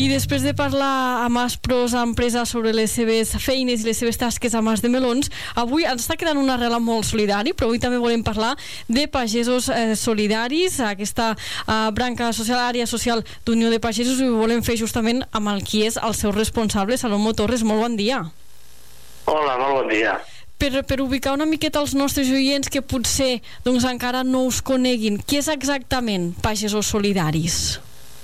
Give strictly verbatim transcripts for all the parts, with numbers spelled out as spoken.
I després de parlar amb Aspros Empresa sobre les seves feines i les seves tasques a Mas de Melons, avui ens està quedant una arrela molt solidari, però avui també volem parlar de pagesos eh, solidaris, aquesta eh, branca social, àrea social d'Unió de Pagesos, i ho volem fer justament amb el qui és el seu responsable, Salomó Torres. Molt bon dia. Hola, molt bon dia. Per, per ubicar una miqueta els nostres oients que potser doncs, encara no us coneguin, què és exactament Pagesos Solidaris?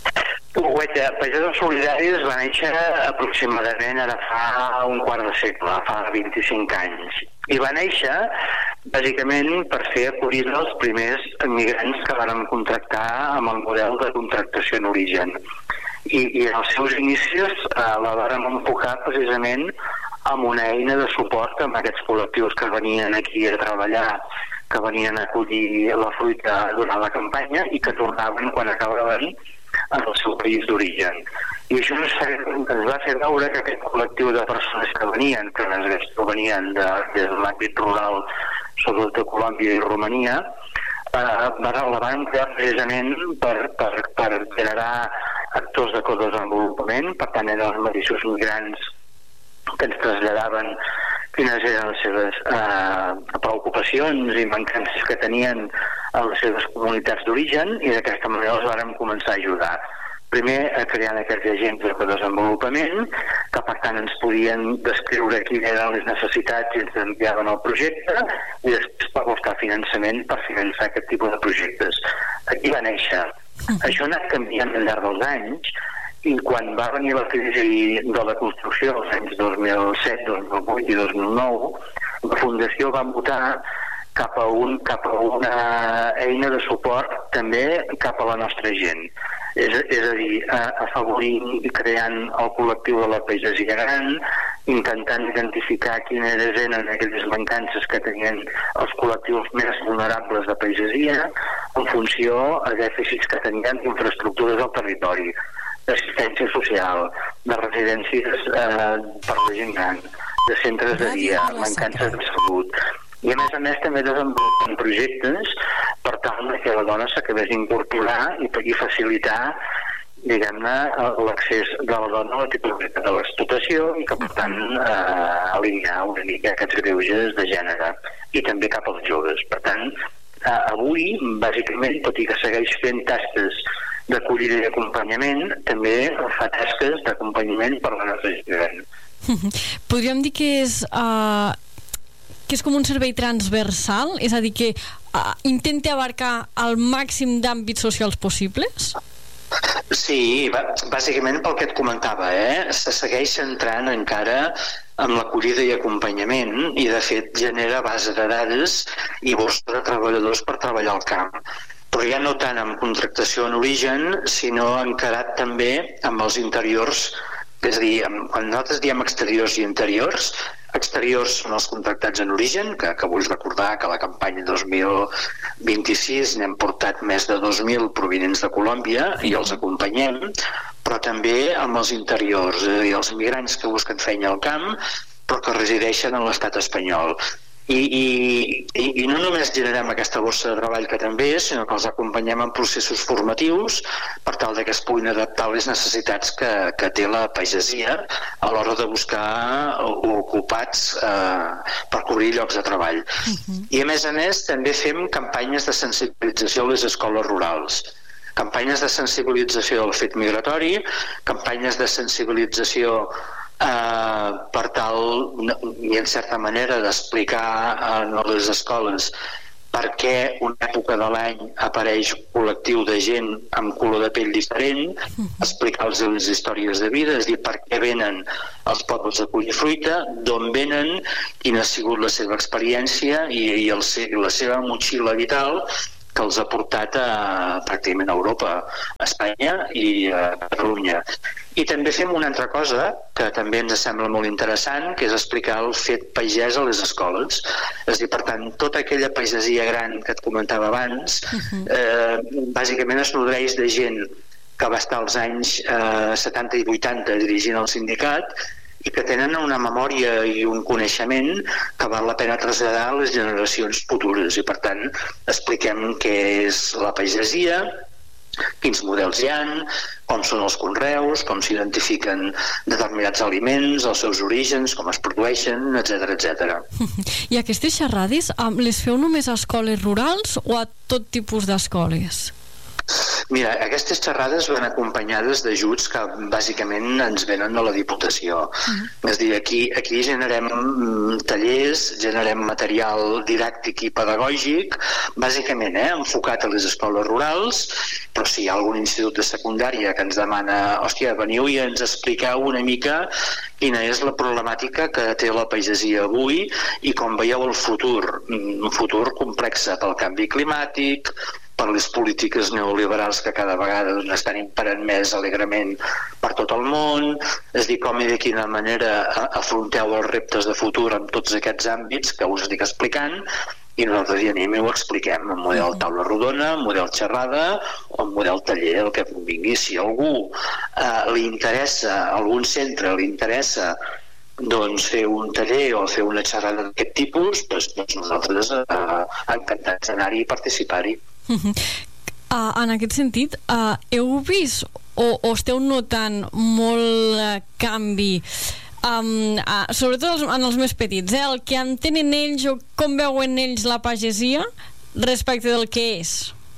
Guaita, Pagesos Solidaris va néixer aproximadament ara fa un quart de segle, fa vint-i-cinc anys. I va néixer, bàsicament, per fer acollida als primers migrants que varen contractar amb el model de contractació en origen. I, i en els seus inicis eh, la vàrem enfocar precisament amb una eina de suport amb aquests col·lectius que venien aquí a treballar, que venien a acollir la fruita durant la campanya i que tornaven quan acabaven en el seu país d'origen. I això ens, ens va fer veure que aquest col·lectiu de persones que venien, que les venien de, de l'àmbit rural, sobretot de Colòmbia i Romania, eh, la van crear precisament per, per, per generar actors de codesenvolupament. Per tant, eren els mateixos migrants que ens traslladaven quines eren les seves eh, preocupacions i mancances que tenien a les seves comunitats d'origen, i d'aquesta manera els vàrem començar a ajudar. Primer creant aquests agents de desenvolupament, que per tant ens podien descriure quines eren les necessitats i ens enviaven el projecte, i després per buscar finançament per finançar aquest tipus de projectes. Aquí va néixer. Això ha anat canviant al llarg dels anys, i quan va venir la crisi de la construcció els anys dos mil set, dos mil vuit i dos mil nou, la Fundació va votar cap a, un, cap a una eina de suport també cap a la nostra gent. És, és a dir, afavorint i creant el col·lectiu de la pagesia gran, intentant identificar quines eren aquelles mancances que tenien els col·lectius més vulnerables de pagesia en funció a dèficits que tenien d'infraestructures al territori, d'assistència social, de residències eh, per la gent gran, de centres de dia, mancances de salut. I a més a més també desenvolupen projectes per tal que la dona s'acabés d'incorporar i per facilitar, diguem-ne, l'accés de la dona a la titularitat de l'explotació i que per tant eh, alinear una mica aquests greuges de gènere i també cap als joves. Per tant, eh, avui, bàsicament, tot i que segueix fent tasques d'acollida i d'acompanyament, també fa tasques d'acompanyament per la nostra gent. Podríem dir que és uh, que és com un servei transversal, és a dir, que uh, intenta abarcar el màxim d'àmbits socials possibles? Sí, bàsicament pel que et comentava, eh? Se segueix centrant encara en l'acollida i acompanyament, i de fet genera base de dades i borsa de treballadors per treballar al camp. Però ja no tant amb contractació en origen, sinó encarat també amb els interiors, és a dir, amb, nosaltres diem exteriors i interiors. Exteriors són els contractats en origen, que, que vull recordar que a la campanya dos mil vint-i-sis n'hem portat més de dos mil provinents de Colòmbia i els acompanyem, però també amb els interiors, és a dir, els migrants que busquen feina al camp però que resideixen en l'estat espanyol. I, i, i no només generem aquesta borsa de treball que també és, sinó que els acompanyem en processos formatius per tal que es puguin adaptar a les necessitats que, que té la pagesia a l'hora de buscar ocupats eh, per cobrir llocs de treball. Uh-huh. I a més a més també fem campanyes de sensibilització a les escoles rurals, campanyes de sensibilització al fet migratori, campanyes de sensibilització Uh, per tal, i en certa manera, d'explicar a les escoles per què una època de l'any apareix un col·lectiu de gent amb color de pell diferent, explicar-los les històries de vida, és dir, per què venen els pobles a collir fruita, d'on venen, quina ha sigut la seva experiència i, i el, la seva motxilla vital que els ha portat a, pràcticament a Europa, a Espanya i a Catalunya. I també fem una altra cosa que també ens sembla molt interessant, que és explicar el fet pagès a les escoles. És a dir, per tant, tota aquella pagesia gran que et comentava abans, eh, bàsicament es nodreix de gent que va estar als anys eh, setanta i vuitanta dirigint el sindicat i que tenen una memòria i un coneixement que val la pena traslladar a les generacions futures, i per tant expliquem què és la pagesia, quins models hi ha, com són els conreus, com s'identifiquen determinats aliments, els seus orígens, com es produeixen, etcètera, etcètera. I aquestes xerrades les feu només a escoles rurals o a tot tipus d'escoles? Mira, aquestes xerrades van acompanyades d'ajuts que bàsicament ens venen de la Diputació. Uh-huh. És a dir, aquí, aquí generem tallers, generem material didàctic i pedagògic, bàsicament eh, enfocat a les escoles rurals, però si hi ha algun institut de secundària que ens demana, hòstia, veniu i ens expliqueu una mica quina és la problemàtica que té la pagesia avui i com veieu el futur, un futur complex pel canvi climàtic, per les polítiques neoliberals que cada vegada estan imperant més alegrement per tot el món, és a dir, com i de quina manera afronteu els reptes de futur en tots aquests àmbits que us estic explicant, i nosaltres hi anem i ho expliquem en model taula rodona, en model xerrada o en model taller, el que convingui. Si a algú eh, li interessa, a algun centre li interessa doncs fer un taller o fer una xerrada d'aquest tipus, doncs, doncs nosaltres eh, encantats d'anar-hi i participar-hi. Uh, en aquest sentit, uh, heu vist o, o esteu notant molt uh, canvi, um, uh, sobretot en els més petits, eh? El que entenen ells o com veuen ells la pagesia respecte del que és?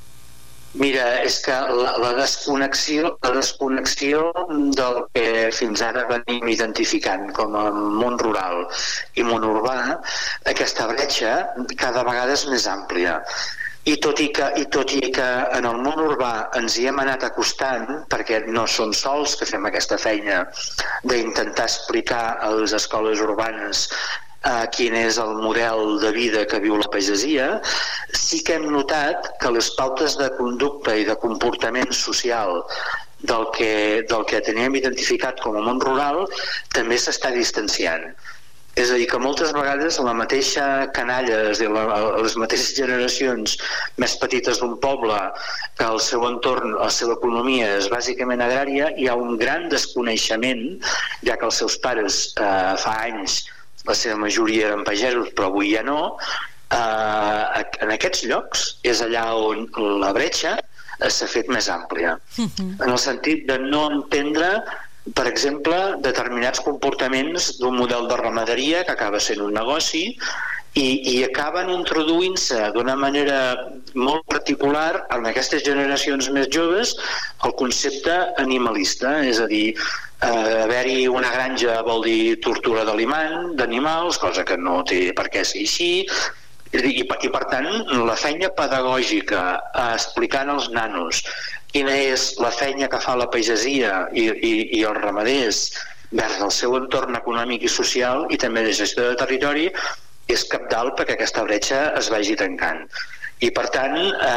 Mira, és que la, la, desconnexió, la desconnexió del que fins ara venim identificant com a món rural i món urbà, aquesta bretxa cada vegada és més àmplia. I tot i, que, I tot i que en el món urbà ens hi hem anat acostant, perquè no som sols que fem aquesta feina d'intentar explicar a les escoles urbanes eh, quin és el model de vida que viu la pagesia, sí que hem notat que les pautes de conducta i de comportament social del que, del que teníem identificat com a món rural també s'està distanciant. És a dir, que moltes vegades la mateixa canalla, és a dir, les mateixes generacions més petites d'un poble, que el seu entorn, la seva economia és bàsicament agrària, hi ha un gran desconeixement, ja que els seus pares eh, fa anys, la seva majoria eren pagesos, però avui ja no, eh, en aquests llocs és allà on la bretxa s'ha fet més àmplia. Uh-huh. En el sentit de no entendre, per exemple, determinats comportaments d'un model de ramaderia que acaba sent un negoci i, i acaben introduint-se d'una manera molt particular en aquestes generacions més joves el concepte animalista, és a dir, eh, haver-hi una granja vol dir tortura d'animals, cosa que no té per què ser així. I, i per tant la feina pedagògica eh, explicant als nanos quina és la feina que fa la pagesia i, i, i els ramaders vers el seu entorn econòmic i social i també de gestió de territori és cabdal perquè aquesta bretxa es vagi tancant. I per tant,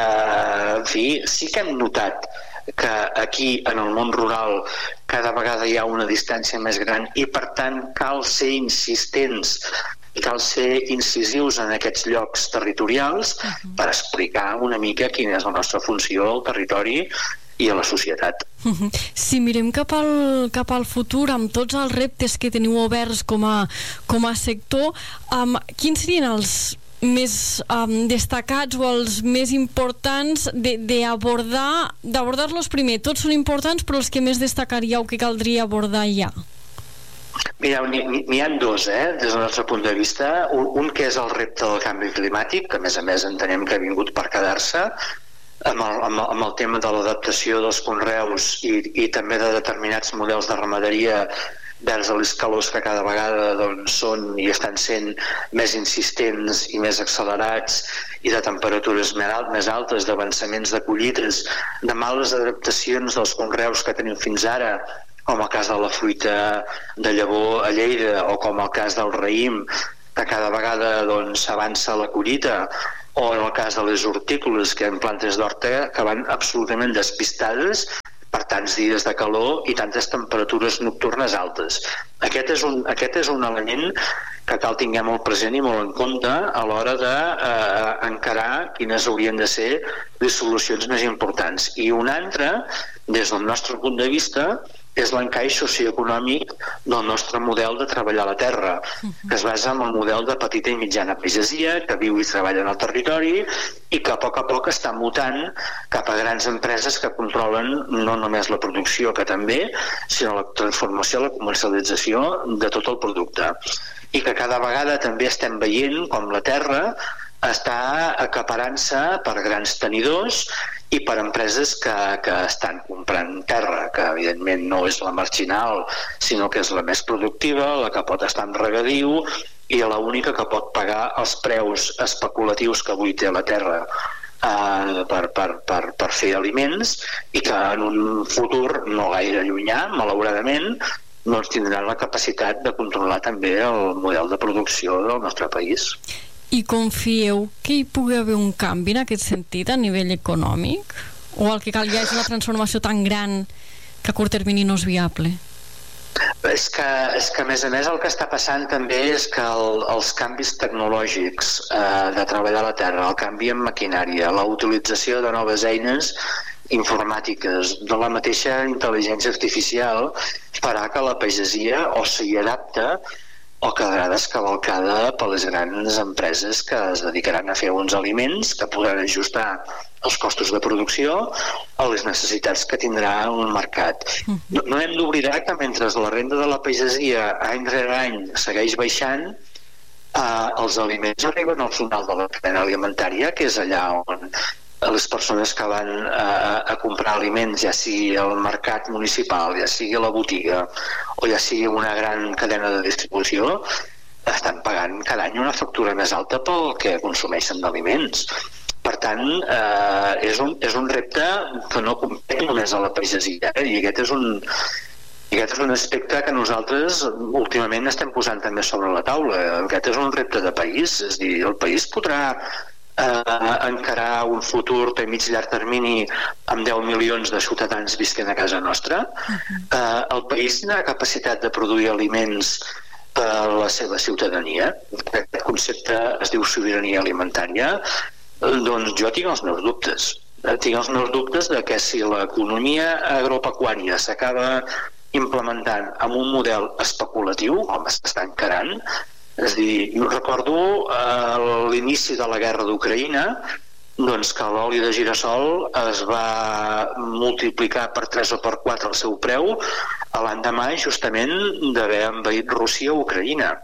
eh, en fi, sí que hem notat que aquí en el món rural cada vegada hi ha una distància més gran i per tant cal ser insistents, cal ser incisius en aquests llocs territorials uh-huh. per explicar una mica quina és la nostra funció al territori i a la societat. Uh-huh. Si mirem cap al, cap al futur, amb tots els reptes que teniu oberts com a, com a sector, um, quins serien els més um, destacats o els més importants d'abordar, d'abordar-los primer? Tots són importants, però els que més destacaríeu que caldria abordar ja? Mira, n'hi ha dos, eh, des del nostre punt de vista. Un, un que és el repte del canvi climàtic, que a més a més entenem que ha vingut per quedar-se, amb el, amb el, amb el tema de l'adaptació dels conreus i, i també de determinats models de ramaderia vers les calors que cada vegada doncs, són i estan sent més insistents i més accelerats i de temperatures més altes, d'avançaments de collites, de males adaptacions dels conreus que tenim fins ara, com el cas de la fruita de llavor a Lleida o com el cas del raïm, que cada vegada doncs, s'avança la collita, o en el cas de les hortícoles, que hi ha plantes d'horta que van absolutament despistades per tants dies de calor i tantes temperatures nocturnes altes. Aquest és un, aquest és un element que cal tinguem molt present i molt en compte a l'hora d'encarar eh, quines haurien de ser les solucions més importants. I un altre, des del nostre punt de vista, és l'encaix socioeconòmic del nostre model de treballar la terra, que es basa en el model de petita i mitjana pagesia, que viu i treballa en el territori i que a poc a poc està mutant cap a grans empreses que controlen no només la producció, que també, sinó la transformació, la comercialització de tot el producte. I que cada vegada també estem veient com la terra està acaparant-se per grans tenidors i per empreses que, que estan comprant terra, que evidentment no és la marginal, sinó que és la més productiva, la que pot estar en regadiu i l'única que pot pagar els preus especulatius que avui té la terra eh, per, per, per, per fer aliments i que en un futur no gaire llunyà, malauradament, no ens tindran la capacitat de controlar també el model de producció del nostre país. I confieu que hi pugui haver un canvi en aquest sentit a nivell econòmic? O el que cal ja és una transformació tan gran que a curt termini no és viable? És que, és que a més a més el que està passant també és que el, els canvis tecnològics eh, de treballar la terra, el canvi en maquinària, la utilització de noves eines informàtiques, de la mateixa intel·ligència artificial, farà que la pagesia o s'hi adapta o quedarà descavalcada per les grans empreses que es dedicaran a fer uns aliments que podran ajustar els costos de producció a les necessitats que tindrà un mercat. No, no hem d'oblidar que mentre la renda de la pagesia any rere any segueix baixant, eh, els aliments arriben al final de la cadena alimentària, que és allà on les persones que van a, a comprar aliments, ja sigui al mercat municipal, ja sigui a la botiga o ja sigui una gran cadena de distribució, estan pagant cada any una factura més alta pel que consumeixen d'aliments. Per tant, eh, és, un, és un repte que no competeix només a la pagesia, eh? I aquest és un, i aquest és un aspecte que nosaltres últimament estem posant també sobre la taula. Aquest és un repte de país, és a dir, el país podrà Eh, encarar un futur a mig llarg termini amb deu milions de ciutadans visquent a casa nostra. eh, el país tindrà capacitat de produir aliments per a la seva ciutadania. Aquest concepte es diu sobirania alimentària. Doncs jo tinc els meus dubtes. Tinc els meus dubtes de que si l'economia agropecuària s'acaba implementant amb un model especulatiu, com s'està encarant, és a dir, jo recordo a l'inici de la guerra d'Ucraïna, doncs que l'oli de girassol es va multiplicar per tres o per quatre el seu preu a l'endemà justament d'haver envaït Rússia o Ucraïna.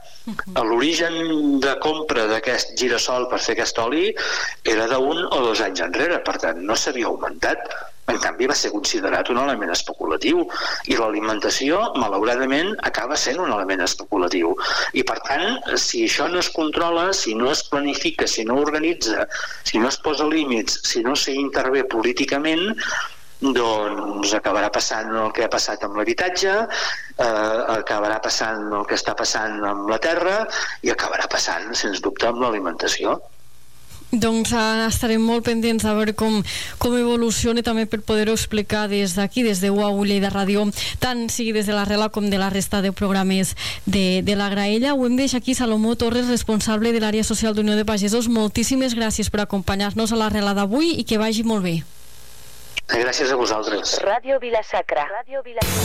L'origen de compra d'aquest girassol per fer aquest oli era d'un o dos anys enrere, per tant no s'havia augmentat. En canvi va ser considerat un element especulatiu i l'alimentació, malauradament, acaba sent un element especulatiu. I per tant, si això no es controla, si no es planifica, si no organitza, si no es posa límits, si no s'hi intervé políticament, doncs acabarà passant el que ha passat amb l'habitatge, eh, acabarà passant el que està passant amb la terra i acabarà passant, sens dubte, amb l'alimentació. Doncs uh, estarem molt pendents a veure com, com evoluciona també per poder-ho explicar des d'aquí, des de U A U Lleida Ràdio, tant sigui des de l'Arrela com de la resta de programes de, de la Graella. Ho hem de deixar aquí. Salomó Torres, responsable de l'àrea social d'Unió de Pagesos, moltíssimes gràcies per acompanyar-nos a l'Arrela d'avui i que vagi molt bé. Gràcies a vosaltres. Ràdio Vila-sacra. Ràdio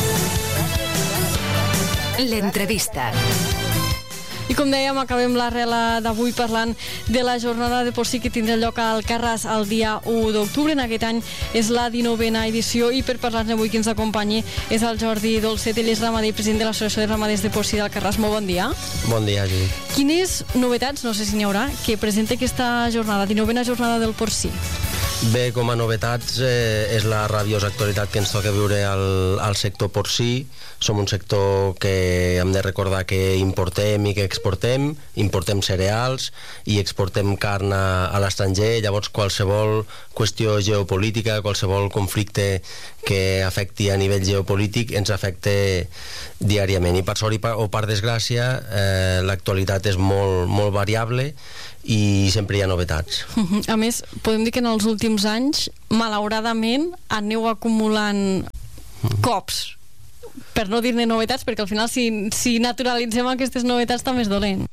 Vila-sacra. L'entrevista. I com dèiem, acabem l'Arrela d'avui parlant de la jornada de porcí que tindrà lloc al Carràs el dia u d'octubre. En aquest any és la dinovena edició i per parlar-ne avui qui ens acompanyi és el Jordi Dolcet, ell és ramader i president de l'Associació de Ramaders de Porcí del Carràs. Molt bon dia. Bon dia, Judit. Quines novetats, no sé si n'hi haurà, que presenta aquesta jornada, dinovena jornada del porcí? Bé, com a novetats, eh, és la rabiosa actualitat que ens toca viure al, al sector porcí. Som un sector que hem de recordar que importem i que exportem, importem cereals i exportem carn a, a l'estranger. Llavors qualsevol qüestió geopolítica, qualsevol conflicte que afecti a nivell geopolític ens afecta diàriament. I per sort o per desgràcia, eh, l'actualitat és molt, molt variable i sempre hi ha novetats. A més, podem dir que en els últims anys, malauradament, aneu acumulant cops per no dir-ne novetats, perquè al final si, si naturalitzem aquestes novetats també és dolent.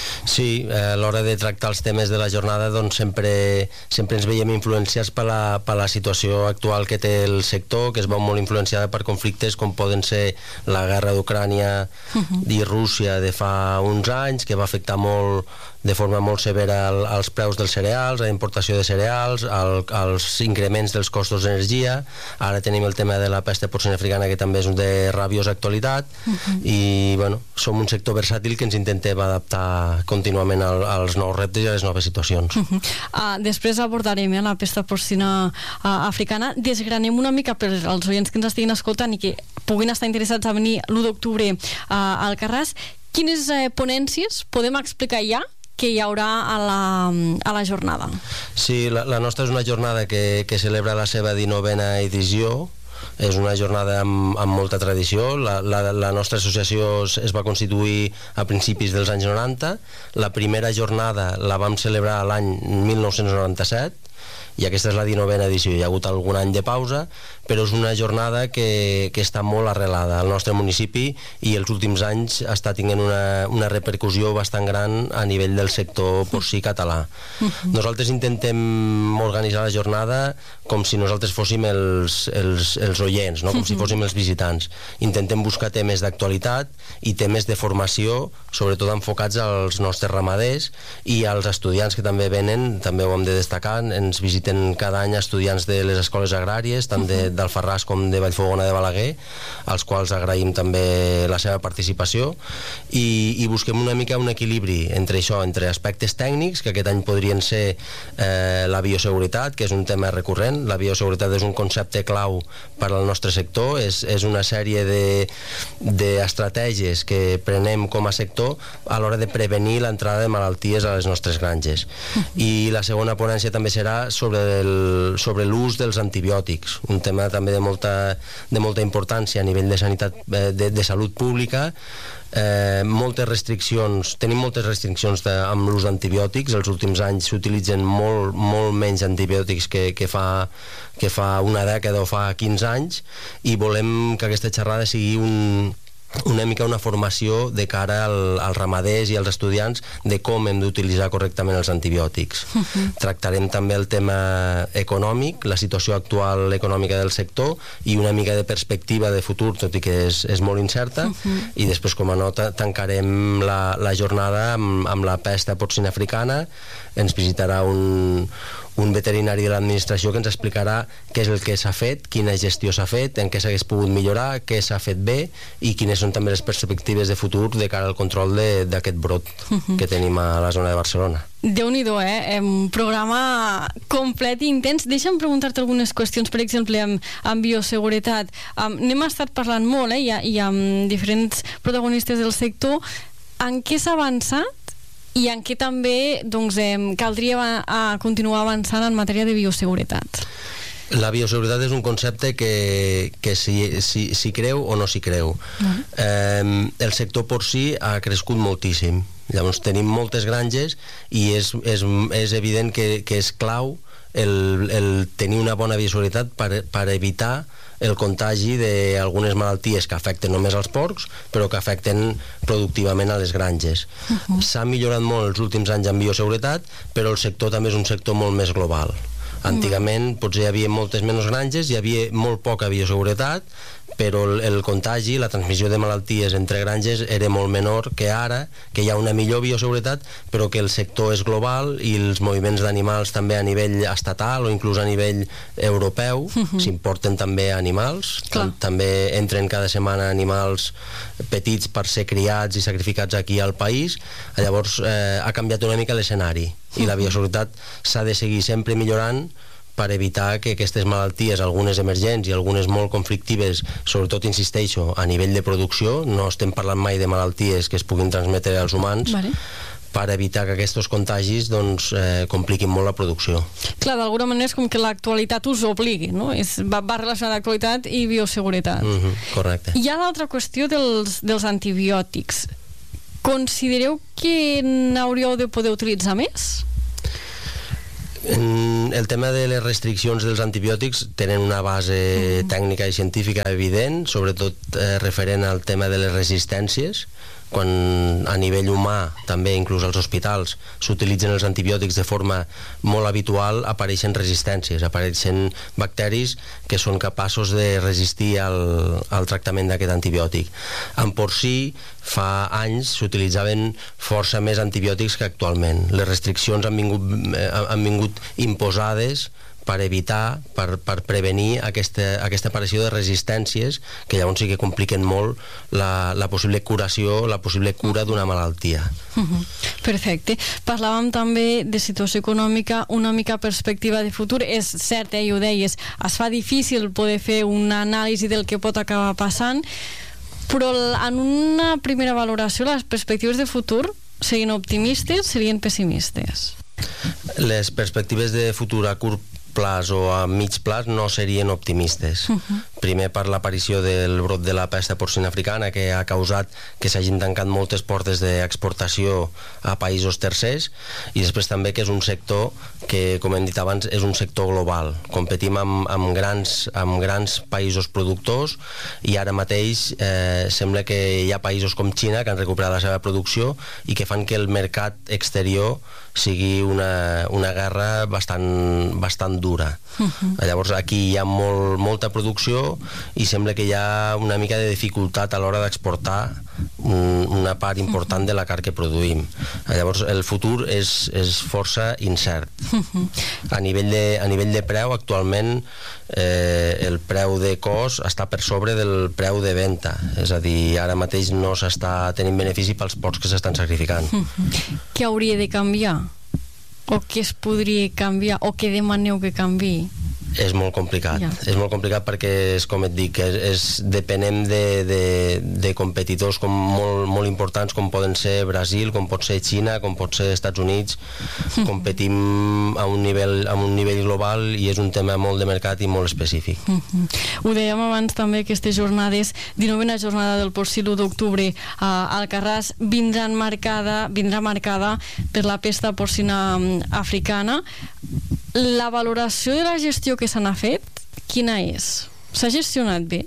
Sí, a l'hora de tractar els temes de la jornada doncs sempre, sempre ens veiem influenciats per la, per la situació actual que té el sector, que es veu molt influenciada per conflictes com poden ser la guerra d'Ucrània uh-huh. i Rússia de fa uns anys, que va afectar molt de forma molt severa el, als preus dels cereals, a la importació de cereals, al, als increments dels costos d'energia. Ara tenim el tema de la pesta porcina africana, que també és de rabiosa actualitat, uh-huh. i bueno, som un sector versàtil que ens intentem adaptar contínuament al, als nous reptes i a les noves situacions. Uh-huh. uh, després abordarem eh, la pesta porcina uh, africana. Desgranem una mica per als oients que ens estiguin escoltant i que puguin estar interessats a venir l'u d'octubre uh, al Alcarràs. Quines uh, ponències podem explicar ja que hi haurà a la, a la jornada? Sí, la, la nostra és una jornada que, que celebra la seva dinovena edició. És una jornada amb, amb molta tradició. La, la, la nostra associació es, es va constituir a principis dels anys noranta. La primera jornada la vam celebrar l'any mil nou-cents noranta-set i aquesta és la dinovena edició. Hi ha hagut algun any de pausa, però és una jornada que, que està molt arrelada al nostre municipi i els últims anys està tinguent una, una repercussió bastant gran a nivell del sector porcí català. Uh-huh. Nosaltres intentem organitzar la jornada com si nosaltres fóssim els, els, els oients, no? Com uh-huh. si fóssim els visitants. Intentem buscar temes d'actualitat i temes de formació, sobretot enfocats als nostres ramaders i als estudiants que també venen, també ho hem de destacar, ens visiten cada any estudiants de les escoles agràries, tant de, d'Alfarràs com de Vallfogona de Balaguer, als quals agraïm també la seva participació, i, i busquem una mica un equilibri entre això, entre aspectes tècnics, que aquest any podrien ser eh, la bioseguretat, que és un tema recurrent. La bioseguretat és un concepte clau per al nostre sector, és, és una sèrie de, d'estratègies que prenem com a sector a l'hora de prevenir l'entrada de malalties a les nostres granges. I la segona ponència també serà sobre el, sobre l'ús dels antibiòtics, un tema també de molta, de molta importància a nivell de sanitat, de, de salut pública. Eh, moltes restriccions, tenim moltes restriccions de, amb l'ús d'antibiòtics. Els últims anys s'utilitzen molt, molt menys antibiòtics que, que, fa, que fa una dècada o fa quinze anys, i volem que aquesta xerrada sigui un una mica una formació de cara al, als ramaders i als estudiants de com hem d'utilitzar correctament els antibiòtics. Uh-huh. Tractarem també el tema econòmic, la situació actual econòmica del sector i una mica de perspectiva de futur, tot i que és, és molt incerta, uh-huh. i després com a nota tancarem la, la jornada amb, amb la pesta porcina africana. Ens visitarà un, un veterinari de l'administració que ens explicarà què és el que s'ha fet, quina gestió s'ha fet, en què s'hagués pogut millorar, què s'ha fet bé i quines són també les perspectives de futur de cara al control d'aquest brot uh-huh. que tenim a la zona de Barcelona. Déu-n'hi-do, eh? Un programa complet i intens. Deixa'm preguntar-te algunes qüestions, per exemple, amb, amb bioseguretat. Um, n'hem estat parlant molt, eh? I, i amb diferents protagonistes del sector. En què s'ha avançat i en què també doncs, eh, caldria a continuar avançant en matèria de bioseguretat? La bioseguretat és un concepte que, que si, si, si creu o no s'hi creu. Uh-huh. Eh, el sector porcí ha crescut moltíssim. Llavors tenim moltes granges i és, és, és evident que, que és clau el, el tenir una bona bioseguretat per, per evitar el contagi d'algunes malalties que afecten només als porcs, però que afecten productivament a les granges. Uh-huh. S'ha millorat molt els últims anys en bioseguretat, però el sector també és un sector molt més global. Antigament potser hi havia moltes menys granges, hi havia molt poca bioseguretat, però el, el contagi, la transmissió de malalties entre granges era molt menor que ara, que hi ha una millor bioseguretat, però que el sector és global i els moviments d'animals també a nivell estatal o inclús a nivell europeu, uh-huh. s'importen també animals, Tam, també entren cada setmana animals petits per ser criats i sacrificats aquí al país. Llavors eh, ha canviat una mica l'escenari uh-huh. i la bioseguretat s'ha de seguir sempre millorant per evitar que aquestes malalties, algunes emergents i algunes molt conflictives, sobretot, insisteixo, a nivell de producció, no estem parlant mai de malalties que es puguin transmetre als humans, vale. Per evitar que aquests contagis doncs, eh, compliquin molt la producció. Clar, d'alguna manera és com que l'actualitat us obligui, no? És, va, va relacionar l'actualitat i bioseguretat. Mm-hmm, correcte. Hi ha l'altra qüestió dels, dels antibiòtics. Considereu que n'hauríeu de poder utilitzar més? En, el tema de les restriccions dels antibiòtics tenen una base mm. tècnica i científica evident, sobretot eh, referent al tema de les resistències, quan a nivell humà, també inclús als hospitals, s'utilitzen els antibiòtics de forma molt habitual, apareixen resistències, apareixen bacteris que són capaços de resistir al, al tractament d'aquest antibiòtic. En porcí, fa anys s'utilitzaven força més antibiòtics que actualment. Les restriccions han vingut, han vingut imposades per evitar, per, per prevenir aquesta, aquesta aparició de resistències que llavors sí que compliquen molt la, la possible curació, la possible cura d'una malaltia. Uh-huh. Perfecte. Parlàvem també de situació econòmica, una mica perspectiva de futur. És cert, eh, i ho deies, es fa difícil poder fer una anàlisi del que pot acabar passant, però en una primera valoració les perspectives de futur serien optimistes, serien pessimistes? Les perspectives de futur a curt plaç o a mig plaç no serien optimistes. Uh-huh. Primer per l'aparició del brot de la pesta porcina africana, que ha causat que s'hagin tancat moltes portes d'exportació a països tercers, i després també que és un sector que, com hem dit abans, és un sector global. Competim amb, amb, grans, amb grans països productors, i ara mateix eh, sembla que hi ha països com Xina que han recuperat la seva producció i que fan que el mercat exterior sigui una, una guerra bastant, bastant dura. Uh-huh. Llavors aquí hi ha molt, molta producció i sembla que hi ha una mica de dificultat a l'hora d'exportar un, una part important de la carn que produïm. Llavors el futur és, és força incert. Uh-huh. A nivell de, a nivell de preu, actualment eh, el preu de cost està per sobre del preu de venda, és a dir, ara mateix no s'està tenint benefici pels porcs que s'estan sacrificant. Uh-huh. Què hauria de canviar? O què es podria canviar? O què demaneu que canviï? És molt complicat, ja. és molt complicat perquè és com et dic, és, és depenem de, de, de competidors com molt, molt importants com poden ser Brasil, com pot ser Xina, com pot ser Estats Units. Competim a un nivell, a un nivell global i és un tema molt de mercat i molt específic. Uh-huh. Ho dèiem abans també, aquestes jornades, dinovena jornada del porcí l'u d'octubre a Alcarràs vindran marcada, vindrà marcada per la pesta porcina africana. La valoració de la gestió que se n'ha fet, quina és? S'ha gestionat bé?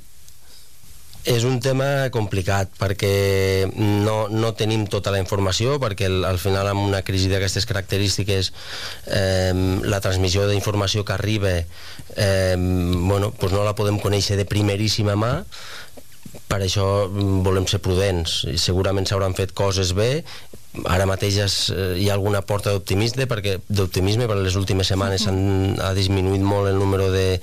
És un tema complicat perquè no, no tenim tota la informació, perquè el, al final amb una crisi d'aquestes característiques eh, la transmissió d'informació que arriba eh, bueno, pues no la podem conèixer de primeríssima mà. Per això volem ser prudents. Segurament s'hauran fet coses bé. Ara mateix es, hi ha alguna porta d'optimisme perquè, d'optimisme, perquè les últimes setmanes han, ha disminuït molt el número de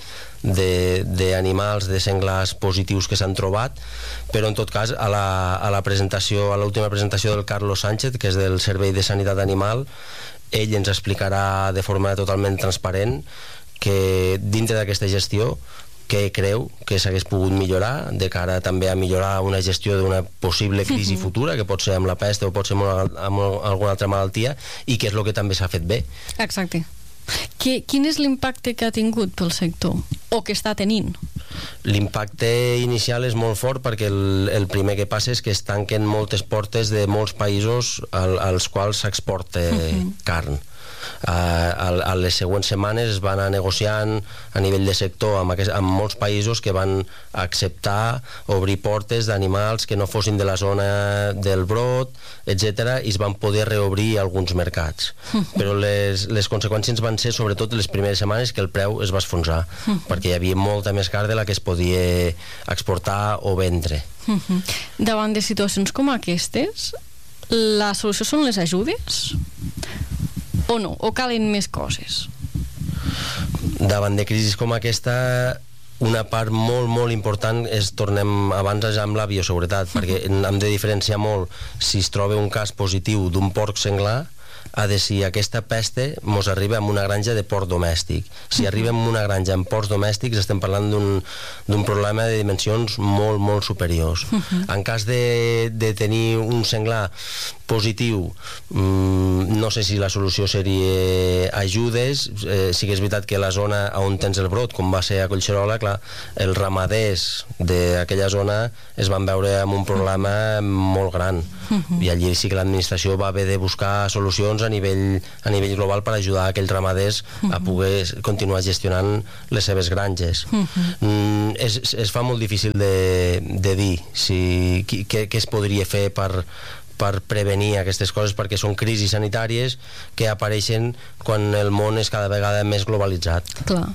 d'animals, de, de senglars positius que s'han trobat, però en tot cas a la, a la presentació, a l'última presentació del Carlos Sánchez, que és del Servei de Sanitat Animal, ell ens explicarà de forma totalment transparent que dintre d'aquesta gestió que creu que s'hagués pogut millorar de cara també a millorar una gestió d'una possible crisi futura, que pot ser amb la pesta o pot ser amb, amb alguna altra malaltia, i que és el que també s'ha fet bé. Exacte. Que, quin és l'impacte que ha tingut pel sector o que està tenint? L'impacte inicial és molt fort perquè el, el primer que passa és que es tanquen moltes portes de molts països al, als quals s'exporta uh-huh. carn. Uh, a, a les següents setmanes es va anar negociant a nivell de sector amb, aquest, amb molts països que van acceptar obrir portes d'animals que no fossin de la zona del brot, etcètera, i es van poder reobrir alguns mercats. Però les, les conseqüències van ser sobretot les primeres setmanes que el preu es va esfonsar, perquè hi havia molta més carn de la que es podia exportar o vendre. Davant de situacions com aquestes, la solució són les ajudes? O no? O calen més coses? Davant de crisis com aquesta, una part molt, molt important és, tornem abans amb la bioseguretat, perquè hem de diferenciar molt si es troba un cas positiu d'un porc senglar a de si aquesta peste mos arriba amb una granja de porc domèstic. Si arriba amb una granja amb porcs domèstics estem parlant d'un problema de dimensions molt, molt superiors. En cas de, de tenir un senglar positiu, mm, no sé si la solució seria ajudes. Eh, sí que és veritat que la zona on tens el brot, com va ser a Collserola, clar, els ramaders d'aquella zona es van veure amb un problema molt gran, uh-huh. i allí sí que l'administració va haver de buscar solucions a nivell, a nivell global per ajudar aquells ramaders uh-huh. a poder continuar gestionant les seves granges. Uh-huh. mm, es, es fa molt difícil de, de dir si, què, què es podria fer per per prevenir aquestes coses, perquè són crisis sanitàries que apareixen quan el món és cada vegada més globalitzat. Clar.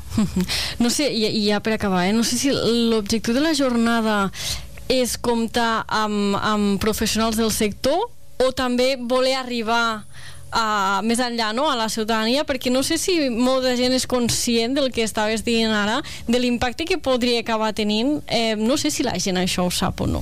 No sé, i, i ja per acabar, eh? no sé si l'objectiu de la jornada és comptar amb, amb professionals del sector o també voler arribar a, més enllà, no?, a la ciutadania, perquè no sé si molta gent és conscient del que estaves dient ara, de l'impacte que podria acabar tenint. Eh, no sé si la gent això ho sap o no.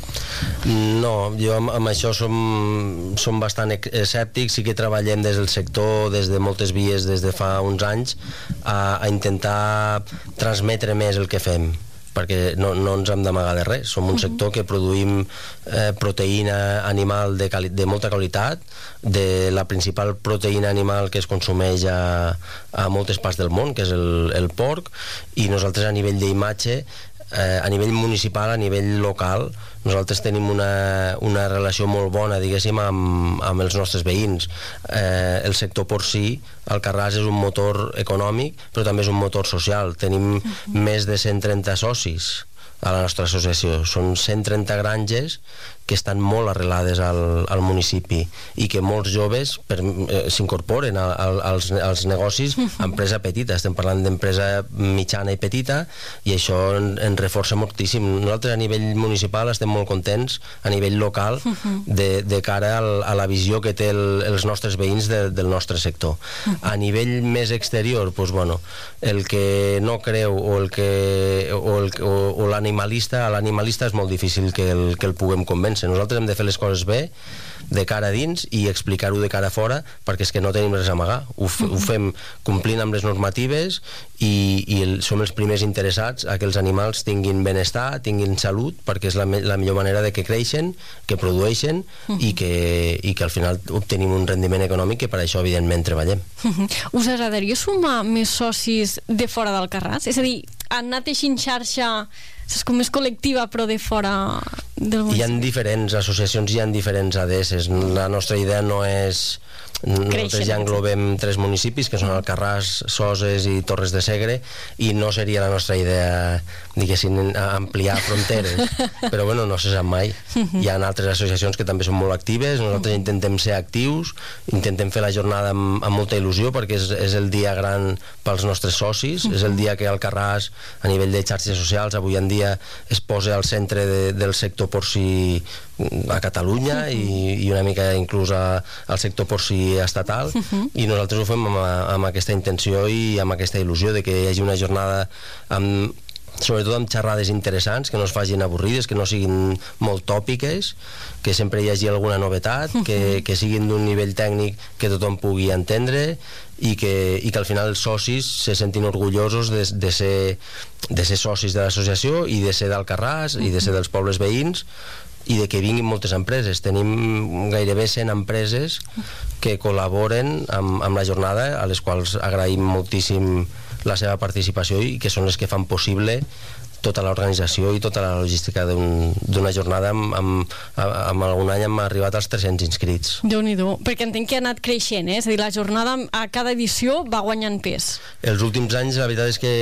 No, jo amb, amb això som, som bastant escèptics. Sí que treballem des del sector, des de moltes vies, des de fa uns anys, a, a intentar transmetre més el que fem, perquè no, no ens hem d'amagar de res. Som un sector que produïm eh, proteïna animal de, quali de molta qualitat, de la principal proteïna animal que es consumeix a, a moltes parts del món, que és el, el porc, i nosaltres a nivell d'imatge, eh, a nivell municipal, a nivell local, nosaltres tenim una, una relació molt bona, diguéssim, amb, amb els nostres veïns. Eh, el sector porcí, Alcarràs, és un motor econòmic, però també és un motor social. Tenim uh-huh. més de cent trenta socis a la nostra associació. Són cent trenta granges que estan molt arrelades al, al municipi i que molts joves eh, s'incorporen als, als negocis, empresa petita, estem parlant d'empresa mitjana i petita, i això en, en reforça moltíssim. Nosaltres a nivell municipal estem molt contents, a nivell local, de, de cara al, a la visió que té el, els nostres veïns de, del nostre sector. A nivell més exterior, doncs, bueno, el que no creu o el que o, el, o, o l'animalista, a l'animalista és molt difícil que el, que el puguem convèncer. Nosaltres hem de fer les coses bé, de cara a dins, i explicar-ho de cara a fora, perquè és que no tenim res a amagar. Ho, ho fem complint amb les normatives i, i el, som els primers interessats a que els animals tinguin benestar, tinguin salut, perquè és la, la millor manera de que creixen, que produeixen uh-huh. i, que, i que al final obtenim un rendiment econòmic, que per això evidentment treballem. Uh-huh. Us agradaria sumar més socis de fora d'Alcarràs? És a dir, han anat així en xarxa, és com més col·lectiva, però de fora del municipi. Hi ha diferents associacions, hi ha diferents A D S. La nostra idea no és... Nosaltres ja englobem tres municipis, que són Alcarràs, Soses i Torres de Segre, i no seria la nostra idea, diguéssim, ampliar fronteres, però bueno, no se sap mai. Hi ha altres associacions que també són molt actives. Nosaltres intentem ser actius, intentem fer la jornada amb, amb molta il·lusió, perquè és, és el dia gran pels nostres socis, és el dia que Alcarràs, a nivell de xarxes socials, avui en dia es posa al centre de, del sector porcí a Catalunya, uh-huh. i, i una mica inclús a, al sector porcí estatal, uh-huh. i nosaltres ho fem amb, amb aquesta intenció i amb aquesta il·lusió de que hi hagi una jornada amb, sobretot amb xerrades interessants, que no es facin avorrides, que no siguin molt tòpiques, que sempre hi hagi alguna novetat, uh-huh. que, que siguin d'un nivell tècnic que tothom pugui entendre, i que, i que al final els socis se sentin orgullosos de, de, ser, de ser socis de l'associació i de ser d'Alcarràs, uh-huh. i de ser dels pobles veïns, i de que vinguin moltes empreses. Tenim gairebé cent empreses que col·laboren amb, amb la jornada, a les quals agraïm moltíssim la seva participació i que són les que fan possible tota l'organització i tota la logística d'una un, jornada. Amb, amb, amb algun any hem arribat als tres-cents inscrits. Déu-n'hi-do, perquè entenc que ha anat creixent, eh? És a dir, la jornada a cada edició va guanyant pes. Els últims anys la veritat és que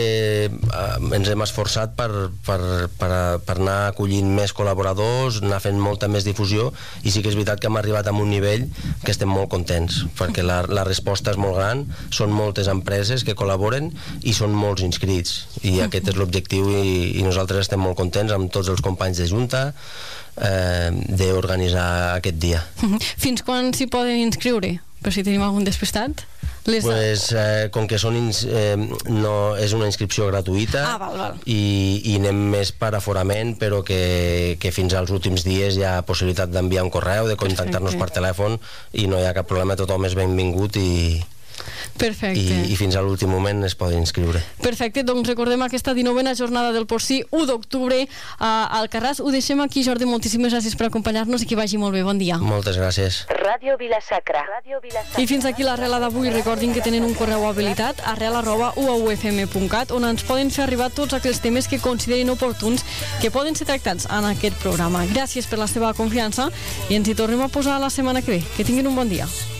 eh, ens hem esforçat per, per, per, per anar acollint més col·laboradors, anar fent molta més difusió, i sí que és veritat que hem arribat a un nivell que estem molt contents, perquè la, la resposta és molt gran, són moltes empreses que col·laboren i són molts inscrits, i aquest és l'objectiu, i i nosaltres estem molt contents amb tots els companys de Junta eh, d'organitzar aquest dia. Fins quan s'hi poden inscriure? Per si tenim algun despistat? Les... Pues, eh, com que són ins, eh, no, és una inscripció gratuïta, ah, val, val. I, i anem més per aforament, però que, que fins als últims dies hi ha possibilitat d'enviar un correu, de contactar-nos per telèfon, i no hi ha cap problema, tothom és benvingut i... Perfecte. I, i fins a l'últim moment es poden inscriure. Perfecte, doncs recordem aquesta dinovena jornada del porcí, u d'octubre a Alcarràs. Ho deixem aquí, Jordi, moltíssimes gràcies per acompanyar-nos i que vagi molt bé, bon dia. Moltes gràcies. Ràdio Vila-sacra. I fins aquí l'arrela d'avui. Recordin que tenen un correu habilitat, arrel arroba u a u f m punt cat, on ens poden fer arribar tots aquells temes que considerin oportuns que poden ser tractats en aquest programa. Gràcies per la seva confiança i ens hi tornem a posar la setmana que ve. Que tinguin un bon dia.